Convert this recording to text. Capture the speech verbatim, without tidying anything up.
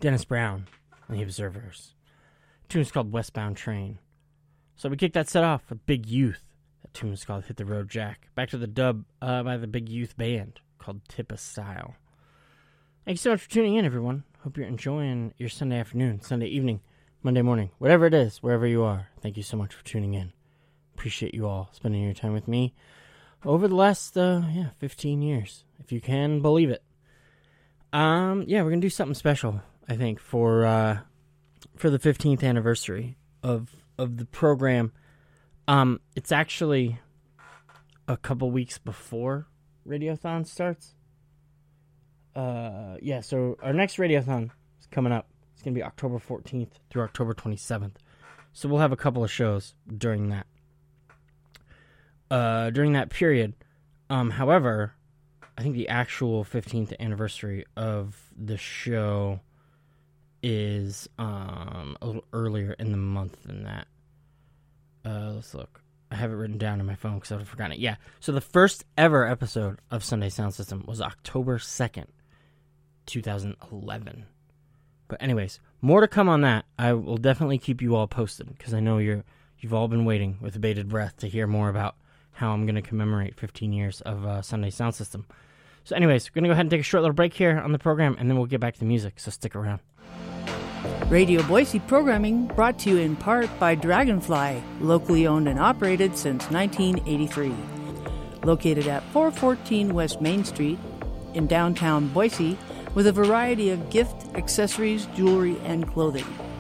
Dennis Brown and the Observers. The tune is called Westbound Train. So we kicked that set off with Big Youth. That tune is called Hit the Road Jack. Back to the dub uh, by the Big Youth Band called Tippa Style. Thank you so much for tuning in, everyone. Hope you're enjoying your Sunday afternoon, Sunday evening, Monday morning, whatever it is, wherever you are. Thank you so much for tuning in. Appreciate you all spending your time with me over the last, uh, yeah, fifteen years, if you can believe it. Um, yeah, we're gonna do something special, I think, for uh, for the fifteenth anniversary of of the program. Um, it's actually a couple weeks before Radiothon starts. Uh, yeah, so our next Radiothon is coming up. It's going to be October fourteenth through October twenty-seventh. So we'll have a couple of shows during that. Uh, during that period. Um, however, I think the actual fifteenth anniversary of the show is um, a little earlier in the month than that. Uh, let's look. I have it written down in my phone because I've forgotten it. Yeah, so the first ever episode of Sunday Sound System was October second, twenty eleven. But anyways, more to come on that. I will definitely keep you all posted because I know you're, you've all been waiting with bated breath to hear more about how I'm going to commemorate fifteen years of uh, Sunday Sound System. So anyways, we're going to go ahead and take a short little break here on the program, and then we'll get back to the music, so stick around. Radio Boise programming brought to you in part by Dragonfly, locally owned and operated since nineteen eighty-three. Located at four fourteen West Main Street in downtown Boise, with a variety of gift, accessories, jewelry, and clothing.